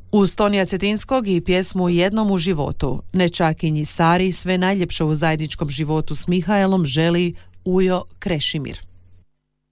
Uz Tonija Cetinskog i pjesmu Jednom u životu, nečakinji Sari sve najljepše u zajedničkom životu s Mihaelom želi Ujo Krešimir.